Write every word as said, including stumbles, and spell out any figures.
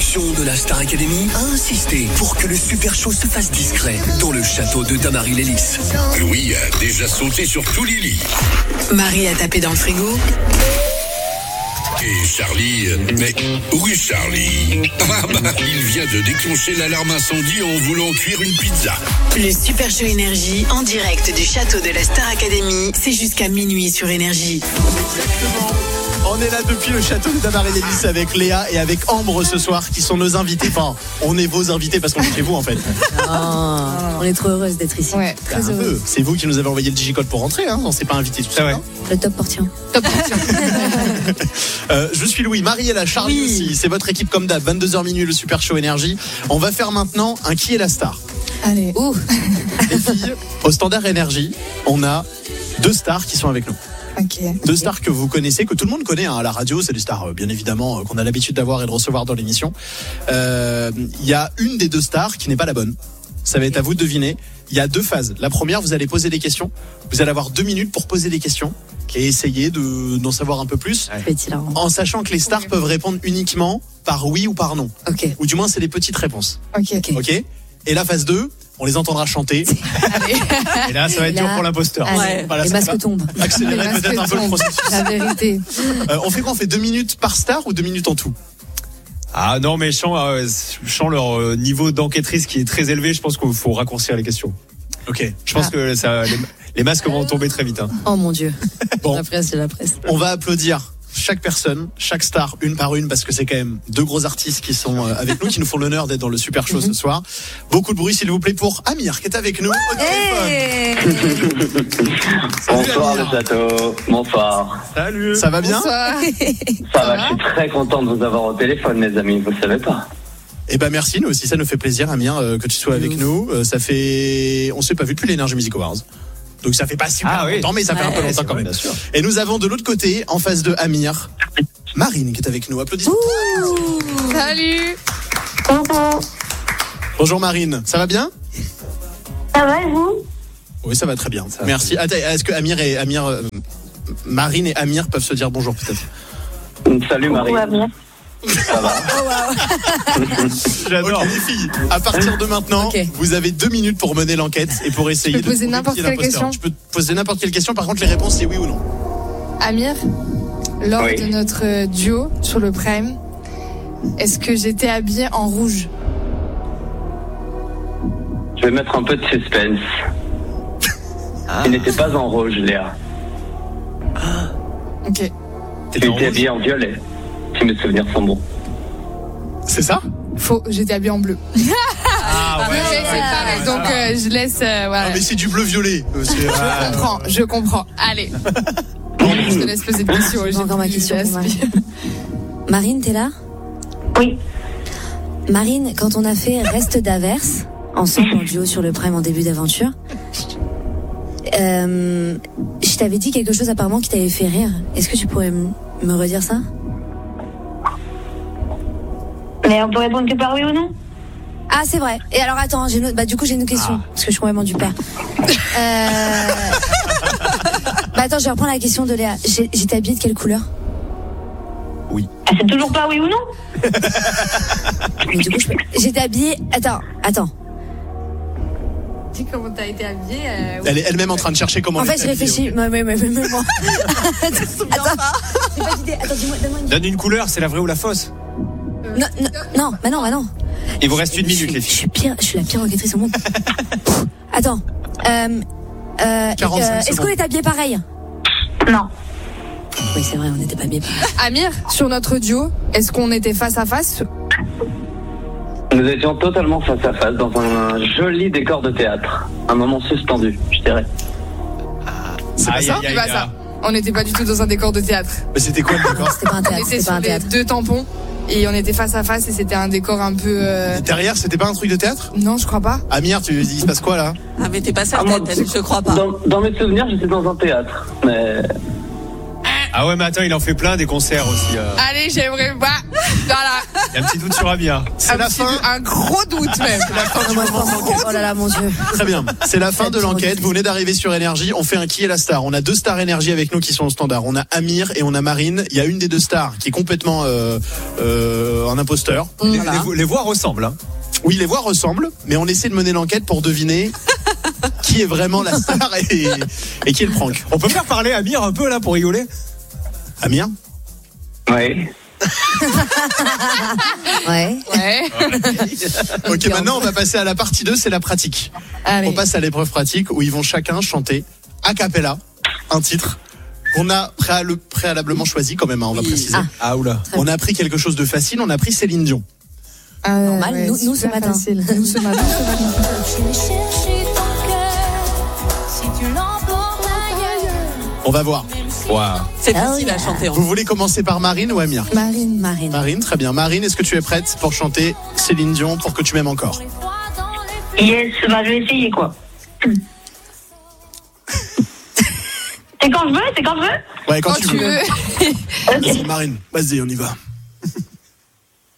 production de la Star Academy a insisté pour que le Super Show se fasse discret dans le château de Damary-Lélis. Louis a déjà sauté sur tous les lits. Marie a tapé dans le frigo. Et Charlie... Mais où est Charlie? Ah bah, il vient de déclencher l'alarme incendie en voulant cuire une pizza. Le Super Show Énergie en direct du château de la Star Academy, c'est jusqu'à minuit sur Énergie. Exactement. On est là depuis le château de Damary-Lélis avec Léa et avec Ambre ce soir qui sont nos invités. Enfin, on est vos invités parce qu'on est chez vous en fait. Oh, on est trop heureuse d'être ici. Ouais, très Un heureuse. peu. C'est vous qui nous avez envoyé le digicode pour rentrer, hein. On s'est pas invité tout ça. Ouais. Hein. Le top portien. Top portion. Euh, je suis Louis, Marie et la Charlie Oui. aussi. C'est votre équipe comme d'hab. vingt-deux heures minuit, le Super Show Énergie. On va faire maintenant un qui est la star. Allez. Ouh. Les filles, au Standard Énergie, on a deux stars qui sont avec nous. Ok. Deux stars que vous connaissez, que tout le monde connaît hein, à la radio. C'est des stars, euh, bien évidemment, euh, qu'on a l'habitude d'avoir et de recevoir dans l'émission. Euh, Il y a une des deux stars qui n'est pas la bonne. Ça va être à vous de deviner. Il y a deux phases. La première, vous allez poser des questions. Vous allez avoir deux minutes pour poser des questions et essayer de, d'en savoir un peu plus. Ça peut être hilarant. En sachant que les stars peuvent répondre uniquement par oui ou par non. Ok. Ou du moins, c'est des petites réponses. Ok. Ok. Ok ? Et la phase deux, on les entendra chanter. Allez. Et là, ça va être Là- dur pour l'imposteur. Allez, Voilà, les c'est masques ça. tombent. Accélérer Les peut-être un masques peu le tombent. processus. La vérité. Euh, on fait quoi ? On fait deux minutes par star ou deux minutes en tout ? Ah non, mais je sens, euh, je sens leur euh, niveau d'enquêtrice qui est très élevé. Je pense qu'il faut raccourcir les questions. Ok. Je pense que ça, les, les masques vont tomber très vite. Hein. Oh mon Dieu. Bon. La presse, c'est la presse. On va applaudir chaque personne, chaque star, une par une, parce que c'est quand même deux gros artistes qui sont euh, avec nous, qui nous font l'honneur d'être dans le Super Show ce soir. Beaucoup de bruit, s'il vous plaît, pour Amir, qui est avec nous au téléphone. Salut, Bonsoir Amir. le château, bonsoir. Salut. Ça va bien ? Bonsoir. Ça va, je suis très content de vous avoir au téléphone, mes amis, vous savez pas. Eh ben merci, nous aussi, ça nous fait plaisir, Amir, euh, que tu sois avec nous. Euh, ça fait, on s'est pas vu depuis l'Energy Music Awards. Donc ça fait pas super Ah oui. longtemps, mais ça fait un peu Ouais, longtemps c'est quand vrai, même. bien sûr. Et nous avons de l'autre côté, en face de Amir, Marine qui est avec nous. Applaudissements. Salut. Bonjour Marine, ça va bien ? Ça va et vous? Oui, ça va très bien. Merci. Attends, est-ce que Amir et Amir, euh, Marine et Amir peuvent se dire bonjour peut-être ? Salut Marie. Tout va bien. Ça va. J'adore. Ok, les filles, à partir de maintenant, Ok. vous avez deux minutes pour mener l'enquête et pour essayer peux de poser trouver n'importe qui est quelle l'imposteur. question. Tu peux poser n'importe quelle question, par contre les réponses c'est oui ou non. Amir, lors Oui. de notre duo sur le Prime, est-ce que j'étais habillée en rouge? Je vais mettre un peu de suspense. Il n'était pas en rouge, Léa. Ok. T'étais Tu en étais rouge. habillé en violet, si mes souvenirs sont bons. C'est ça ? Faux, j'étais habillée en bleu. Ah Mais c'est pareil, donc euh, je laisse. euh, voilà. Non mais c'est du bleu violet. Euh, c'est- Je comprends, je comprends. Allez. Je te laisse poser des questions. J'ai encore ma question pour Marine. Marine. Marine, t'es là ? Oui. Marine, quand on a fait Reste d'Averse, ensemble en duo sur le Prime en début d'aventure, euh, je t'avais dit quelque chose apparemment qui t'avait fait rire. Est-ce que tu pourrais m- me redire ça ? Mais on peut répondre que par oui ou non? Ah, c'est vrai. Et alors, attends, j'ai une autre- bah, du coup, j'ai une question. Parce que je suis complètement du père. Euh... bah, attends, je vais reprendre la question de Léa. J'ai- J'étais habillée de quelle couleur ? Ah, c'est toujours pas oui ou non? Mais du coup, je peux- J'étais habillée. Attends, attends. Dis comment t'as été habillée. euh, Elle est elle-même en train de chercher comment. En elle fait, est je réfléchis. habillée. Mais, mais, mais, mais, mais moi. Attends, j'ai pas d'idée. Attends, dis-moi, donne-moi une idée. Donne une couleur, c'est la vraie ou la fausse? Non, non, non, bah non, bah non. Il vous reste une minute, je, les je filles. suis pire, je suis la pire enquêtrice au monde. Attends. Euh, euh, quarante-cinq euh, est-ce qu'on secondes. est habillés pareil ? Non. Oui, c'est vrai, on n'était pas habillés pareil. Amir, sur notre duo, est-ce qu'on était face à face? Nous étions totalement face à face dans un joli décor de théâtre. Un moment suspendu, je dirais. C'est pas Aïe, ça ? aïe, C'est aïe, pas aïe. ça. On n'était pas du tout dans un décor de théâtre. Mais c'était quoi le décor ? C'était pas un On théâtre, était c'était sur pas un les théâtre. deux tampons et on était face à face et c'était un décor un peu. euh, Derrière, c'était pas un truc de théâtre ? Non, je crois pas. Amir, tu il se passe quoi là ? Ah mais t'es pas Ah, moi, certaine, je crois pas. Dans, dans mes souvenirs, j'étais dans un théâtre. Mais Ah ouais, mais attends, il en fait plein des concerts aussi. euh. Allez, j'aimerais pas. Voilà. Il y a un petit doute sur Amir. C'est un la petit fin. doute, un gros doute même. C'est la fin du Moi, je moment de pense- l'enquête. Oh là là, mon Dieu. Très bien. C'est la fin de l'enquête. Vous venez d'arriver sur Énergie. On fait un qui est la star. On a deux stars Énergie avec nous qui sont au standard. On a Amir et on a Marine. Il y a une des deux stars qui est complètement euh, euh, un imposteur. Les, Voilà. les- les voix ressemblent. Hein. Oui, les voix ressemblent, mais on essaie de mener l'enquête pour deviner qui est vraiment la star et, et qui est le prank. On peut faire parler Amir un peu là pour rigoler. Amir? Oui. Ouais. Ouais. Ok, maintenant on va passer à la partie deux, c'est la pratique. Allez. On passe à l'épreuve pratique où ils vont chacun chanter a cappella un titre qu'on a préal- préalablement choisi quand même, hein, on va préciser. Ah. Ah oula. On a pris quelque chose de facile, on a pris Céline Dion. Normal, nous- nous, ce super matin. facile. Nous ce matin. On va voir. Waouh. C'est Ah facile oui. à chanter. hein. Vous voulez commencer par Marine ou Amir? Marine. Marine. Marine, très bien. Marine, est-ce que tu es prête pour chanter Céline Dion pour que tu m'aimes encore? Yes, bah, je vais essayer, quoi. C'est quand je veux, c'est quand je veux. Ouais, quand, Quand tu veux. Vas-y, Marine, vas-y, on y va.